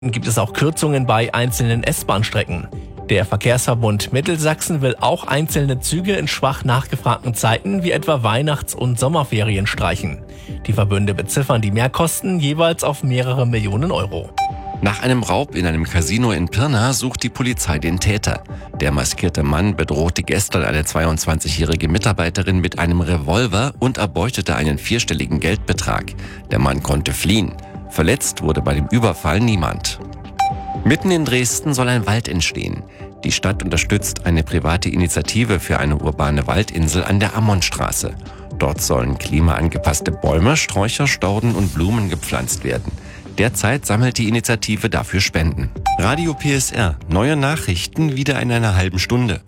Gibt es auch Kürzungen bei einzelnen S-Bahn-Strecken. Der Verkehrsverbund Mittelsachsen will auch einzelne Züge in schwach nachgefragten Zeiten wie etwa Weihnachts- und Sommerferien streichen. Die Verbünde beziffern die Mehrkosten jeweils auf mehrere Millionen Euro. Nach einem Raub in einem Casino in Pirna sucht die Polizei den Täter. Der maskierte Mann bedrohte gestern eine 22-jährige Mitarbeiterin mit einem Revolver und erbeutete einen vierstelligen Geldbetrag. Der Mann konnte fliehen. Verletzt wurde bei dem Überfall niemand. Mitten in Dresden soll ein Wald entstehen. Die Stadt unterstützt eine private Initiative für eine urbane Waldinsel an der Ammonstraße. Dort sollen klimaangepasste Bäume, Sträucher, Stauden und Blumen gepflanzt werden. Derzeit sammelt die Initiative dafür Spenden. Radio PSR. Neue Nachrichten wieder in einer halben Stunde.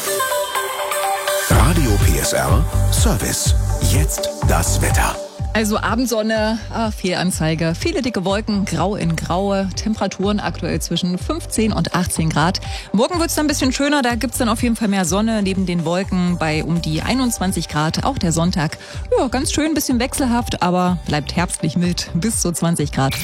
Radio PSR Service. Jetzt das Wetter. Also Abendsonne, Fehlanzeige, viele dicke Wolken, grau in graue, Temperaturen aktuell zwischen 15 und 18 Grad. Morgen wird's dann ein bisschen schöner, da gibt's dann auf jeden Fall mehr Sonne neben den Wolken bei um die 21 Grad. Auch der Sonntag, ja, ganz schön, ein bisschen wechselhaft, aber bleibt herbstlich mild bis zu 20 Grad.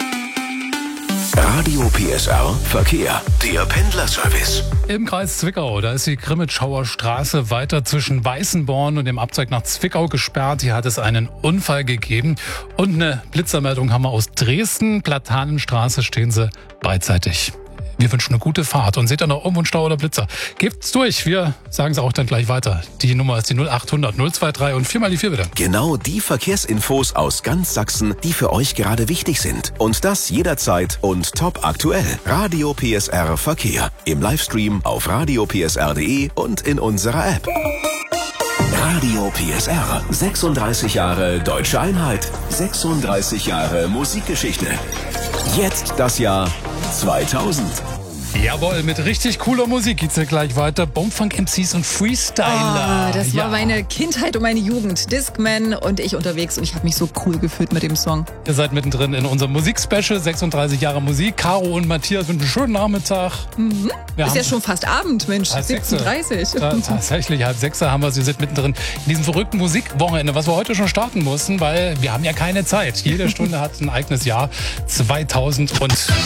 Radio PSR Verkehr, der Pendlerservice. Im Kreis Zwickau, da ist die Grimmitschauer Straße weiter zwischen Weißenborn und dem Abzweig nach Zwickau gesperrt. Hier hat es einen Unfall gegeben. Und eine Blitzermeldung haben wir aus Dresden. Platanenstraße stehen sie beidseitig. Wir wünschen eine gute Fahrt und seht ihr noch irgendwo einen Stau oder Blitzer, gebt's durch. Wir sagen es auch dann gleich weiter. Die Nummer ist die 0800 023 und 4 mal die 4 bitte. Genau die Verkehrsinfos aus ganz Sachsen, die für euch gerade wichtig sind. Und das jederzeit und top aktuell. Radio PSR Verkehr. Im Livestream auf radiopsr.de und in unserer App. Radio PSR. 36 Jahre Deutsche Einheit. 36 Jahre Musikgeschichte. Jetzt das Jahr 2000. Jawohl, mit richtig cooler Musik geht's ja gleich weiter. Bombfunk MCs und Freestyler. Das war meine Kindheit und meine Jugend. Discman und ich unterwegs und ich habe mich so cool gefühlt mit dem Song. Ihr seid mittendrin in unserem Musikspecial, 36 Jahre Musik. Caro und Matthias wünschen einen schönen Nachmittag. Ist ja schon fast Abend, Mensch, 17:30. Tatsächlich, 5:30 haben wir es. Wir sind mittendrin in diesem verrückten Musikwochenende, was wir heute schon starten mussten, weil wir haben ja keine Zeit. Jede Stunde hat ein eigenes Jahr. 2000 und